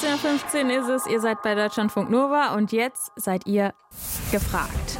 18:15 Uhr ist es, ihr seid bei Deutschlandfunk Nova und jetzt seid ihr gefragt.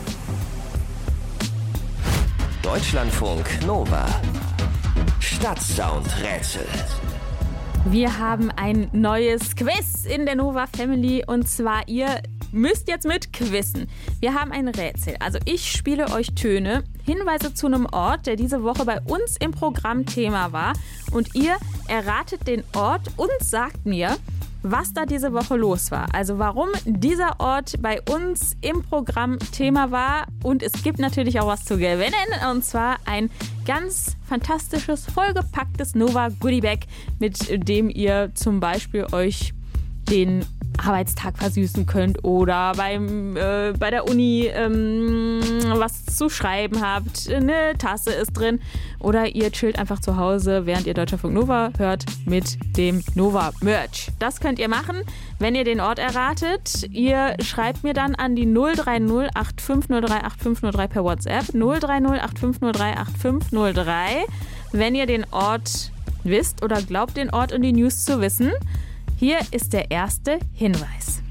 Deutschlandfunk Nova. Stadtsound-Rätsel. Wir haben ein neues Quiz in der Nova Family und zwar ihr müsst jetzt mit quizzen. Wir haben ein Rätsel. Also ich spiele euch Töne, Hinweise zu einem Ort, der diese Woche bei uns im Programm Thema war. Und ihr erratet den Ort und sagt mir, was da diese Woche los war. Also warum dieser Ort bei uns im Programm Thema war. Und es gibt natürlich auch was zu gewinnen. Und zwar ein ganz fantastisches, vollgepacktes Nova Goodie Bag, mit dem ihr zum Beispiel euch den Arbeitstag versüßen könnt oder bei der Uni was zu schreiben habt, eine Tasse ist drin oder ihr chillt einfach zu Hause, während ihr Deutschlandfunk Nova hört mit dem Nova Merch. Das könnt ihr machen, wenn ihr den Ort erratet. Ihr schreibt mir dann an die 030 8503 8503 per WhatsApp, 030 8503 8503, wenn ihr den Ort wisst oder glaubt, den Ort und die News zu wissen. Hier ist der erste Hinweis.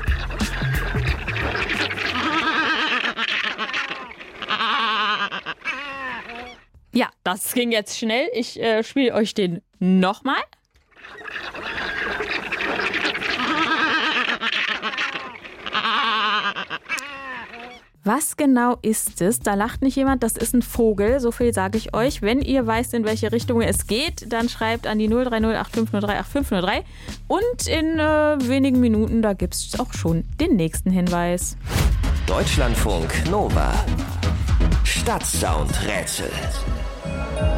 Ja, das ging jetzt schnell. Ich spiele euch den nochmal. Was genau ist es? Da lacht nicht jemand, das ist ein Vogel, so viel sage ich euch. Wenn ihr weißt, in welche Richtung es geht, dann schreibt an die 030 8503 8503. Und in wenigen Minuten, da gibt es auch schon den nächsten Hinweis. Deutschlandfunk Nova. Stadtsound-Rätsel.